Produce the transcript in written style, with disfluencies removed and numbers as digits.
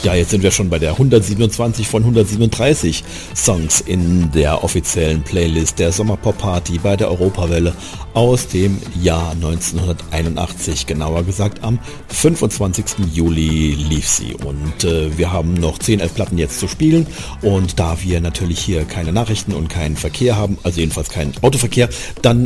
Ja, jetzt sind wir schon bei der 127 von 137 Songs in der offiziellen Playlist der Sommerpop-Party bei der Europawelle aus dem Jahr 1981. Genauer gesagt am 25. Juli lief sie. Und wir haben noch 10, 11 Platten jetzt zu spielen. Und da wir natürlich hier keine Nachrichten und keinen Verkehr haben, also jedenfalls keinen Autoverkehr, dann